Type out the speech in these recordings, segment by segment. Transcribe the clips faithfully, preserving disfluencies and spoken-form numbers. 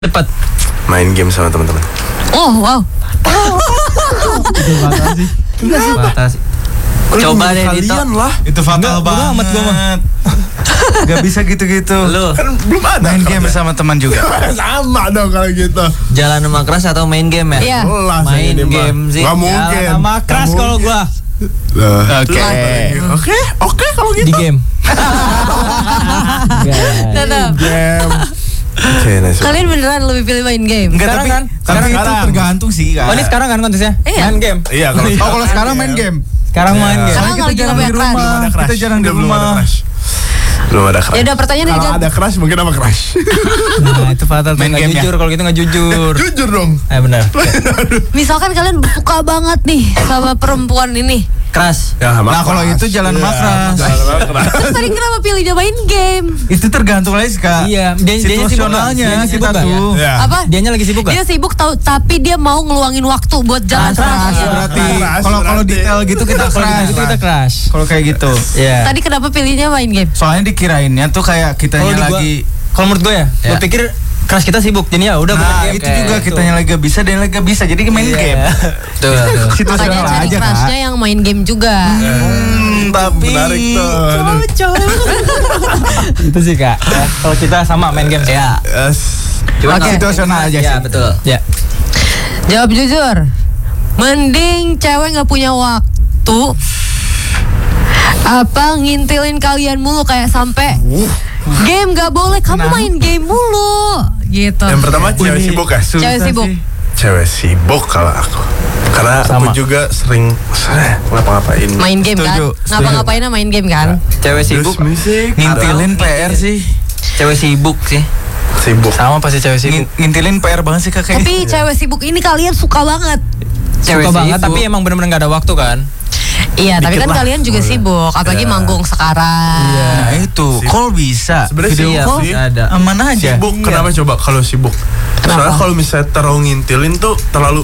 Cepat. Main game sama teman-teman. Oh, wow. Itu fatal sih. Fatal sih. Coba deh Dito. Lah. Itu fatal banget. Amat gua mah. Gak bisa gitu-gitu. Lu Kan belum ada. Main game bersama teman juga. Sama dong kalau gitu. jalan sama keras atau main game ya? Iya. Jelas Main ini mah. game sih. Gak mungkin. Jalan sama keras Gak kalau mungkin. gua. Oke. Oke, oke kalau gitu. Di game. Tetap. Game. Oke, nice. Kalian beneran lebih pilih main game? Enggak, Sekarang tapi kan? tapi Sekarang itu sekarang. tergantung sih kan. Oh ini sekarang kan kontesnya? Iya. Main game. Iya, kalau Oh kalau sekarang main game. Sekarang main game. Sekarang Soalnya lagi kita jarang nggak di punya rumah. Belum ada crash. Kita jarang di Udah belum ada rumah. crash. Belum ada crash. Ya udah pertanyaannya Kalau ganti. ada crash mungkin apa crash? Nah itu fatal tuh. Main Nggak game ya? jujur kalau gitu nggak jujur. Jujur dong. Eh benar. Misalkan kalian suka banget nih sama perempuan ini. Keras. Ya, sama Nah, kalau crash. itu jalan sama Iya, crash. jalan sama crash. Terus tadi kenapa pilih dia main game? Itu tergantung lagi kak. Iya. Dia dianya sibuk nggak? Situasionalnya Dianya sibuk kita nggak? tuh. Ya. Apa? Dianya lagi sibuk gak? Dia sibuk tahu tapi dia mau ngeluangin waktu buat jalan Crash, sama Crash dia. berarti. Crash Kalau kalau berarti. detail gitu kita Kalau crash. gitu kita crash. Kalau kayak gitu. Iya. Tadi kenapa pilihnya main game? Soalnya dikirainnya tuh kayak Kalau kitanya di gua- lagi. Kalau menurut gue ya, gue Ya. pikir keras kita sibuk. Jadi ya udah gua main Nah game. itu Kayak juga gitu. kitanya lagi gak bisa dan lagi gak bisa. Jadi main Iya. game. Tuh. tuh. Situasional Makanya cari aja kak. crushnya yang main game juga. Hmm, tapi Menarik tuh. Itu sih kak. Ya, kalau kita sama main game. Ya. Yes. Cuma Oke. kalau- situasional aja Ya sih. betul. Ya. Jawab jujur. Mending cewek nggak punya waktu apa ngintilin kalian mulu kayak sampai game nggak boleh kamu Kenapa? main game mulu gitu. Yang pertama cewek Ini sibuk ya. susah Cewek sibuk. sih. Cewek sibuk kalau aku. Karena Sama. aku juga sering eh, ngapa-ngapain. Main game kan? Setuju, setuju. Ngapa-ngapainnya main game kan? Cewek sibuk. Terus musik. Ngintilin P R sih. Cewek sibuk sih. Sibuk. Sama pasti cewek sibuk. Ngin- Ngintilin P R banget sih kak kayaknya. Tapi cewek sibuk ini kalian suka banget. Cewek suka banget tapi emang bener-bener gak ada waktu kan. Iya, tapi Dikit kan lah. kalian juga sibuk, apalagi Iya. manggung sekarang. Nah itu call bisa. Sebenarnya Video sibuk call sih. ada. aman aja. Sibuk kenapa coba kalau sibuk? Soalnya kalau misalnya terlalu ngintilin tuh terlalu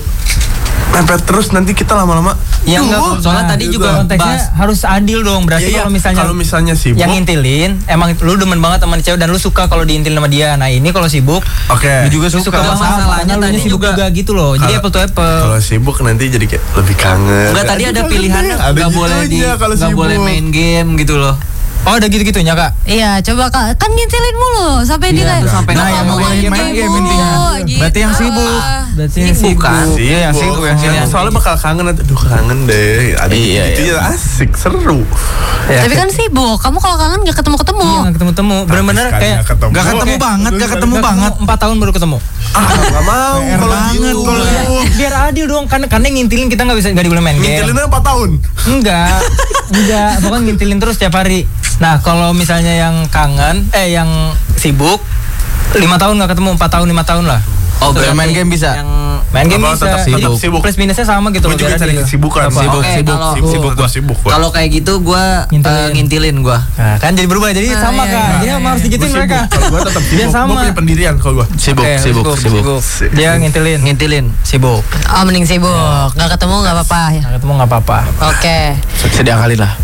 mepet terus nanti kita lama-lama. Ya Duh, enggak, soalnya nah, tadi gitu. juga konteksnya Bahas. harus adil dong. Berarti Ya, iya. kalau misalnya kalau misalnya sibuk. yang ngintilin, emang lu demen banget sama cewek dan lu suka kalau diintilin sama dia. Nah ini kalau sibuk, Oke. Dia juga lu suka. suka banget masalahnya Karena tadi lu sibuk juga gitu loh. Jadi Kalau- apple to apple. Kalau sibuk nanti jadi kayak lebih kangen. Enggak tadi Aduh, ada kangen pilihannya deh. Ada nggak boleh di gitunya kalau nggak sibuk. boleh main game gitu loh. Oh ada gitu-gitunya kak. Iya, coba Kak, kan ngintilin mulu sampai dia Iya, kayak sampai "Kok nah, yang kamu mau main main game mulu?" intinya. gitu. Berarti yang sibuk. Berarti yang Sibuk sibuk. kan? Iya, yang sibuk, yang Sibuk. sibuk. Soalnya bakal kangen nanti. Aduh kangen deh. Ada Iya, gitu ya asik seru. Ya, Tapi kan sibuk, kamu kalau kangen gak ketemu-ketemu. Iya nggak ketemu-temu. Bener-bener Sekali kayak nggak ketemu. Gak ketemu Oke. banget, gak ketemu nggak banget. Empat tahun baru ketemu. Ah nggak mau. P R Kalau banget, gitu. Kalau gua. gitu. Biar adil dong, kan karena ngintilin kita nggak bisa nggak boleh main game. Ngintilinnya empat tahun. Enggak, enggak. Pokoknya ngintilin terus tiap hari. Nah, kalau misalnya yang kangen, eh yang sibuk, lima tahun nggak ketemu, empat tahun, lima tahun lah. Oh, Terus main nanti game bisa? Yang main game Apa, bisa. tetap Jadi sibuk. Sibuk. plus minusnya sama gitu Gue loh. juga biar cari adil. kesibukan. Apa? Sibuk, Oke, sibuk, kalau- sibuk, sibuk, gua sibuk. gua. Kalau kayak gitu gue Ngintilin. uh, ngintilin gue. Nah, kan jadi berubah. Jadi Ah, sama iya, kak. iya, Jadi iya. emang harus digituin Gua sibuk. mereka. Kalau gue tetap Dia sibuk. sama. Gue punya pendirian kalau gue. Sibuk, Oke, sibuk, sibuk. Dia ngintilin. Ngintilin. Sibuk. Oh, mending sibuk. Gak ketemu gak apa-apa. Nah, ketemu nggak apa-apa. Oke. Sedia kali lah.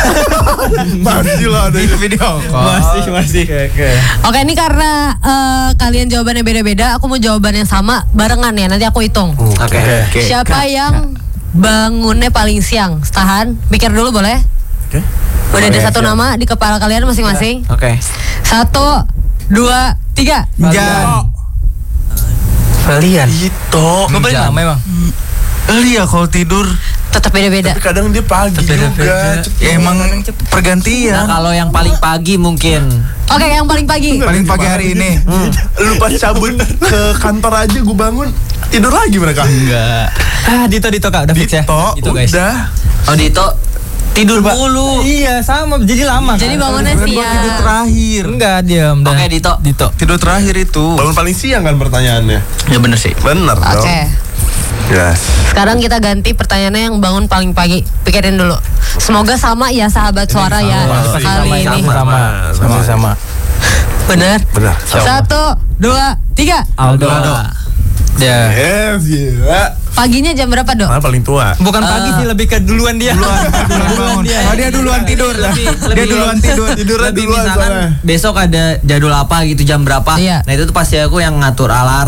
Masih lah ada Video Masih, masih. Oke, oke. Oke, ini karena eh, kalian jawabannya beda-beda, aku mau jawaban yang sama barengan ya. Nanti aku hitung. Oke. Oke. Siapa yang bangunnya paling siang? Tahan, mikir dulu boleh? Oke. Udah ada Oke, satu siap. nama di kepala kalian masing-masing. Oke. Satu, dua, tiga. Jan. Kalian. Itu. Gue paling Jam. lama emang. Iya kalau tidur. Tetap beda-beda. Tapi kadang dia pagi juga. cepet. Ya emang Nah pergantian. kalau yang paling pagi mungkin. Oke, yang paling pagi. Paling pagi hari ini. Lu pas cabut ke kantor aja gue bangun tidur lagi mereka. Enggak. Ah, Dito, Dito kak, udah fix ya. Dito, Dito guys. udah. Oh Dito tidur Coba. mulu. Iya, sama. Jadi lama. Jadi kan? bangunnya Kan gua tidur siang. terakhir. Enggak, diam. dah. Oke Dito. Dito. Tidur terakhir itu. Bangun paling siang kan pertanyaannya. Ya bener sih. Bener dong. Oke. Yes. Sekarang kita ganti pertanyaannya yang bangun paling pagi. Pikirin dulu. Semoga sama ya sahabat suara ya sama, kali sama, ini. Sama, sama, sama. sama. Bener? Bener. Satu, dua, tiga. Aldo. Aldo. Ya. Yes, gila. Paginya jam berapa, Dok? Malah paling tua. Bukan pagi sih, lebih ke duluan dia. Duluan, duluan bangun. Oh, dia duluan tidur. Lebih, Dia lebih duluan tidur. Tidurnya lebih duluan misalkan soalnya. besok ada jadwal apa gitu jam berapa. Iya. Nah itu tuh pasti aku yang ngatur alarm.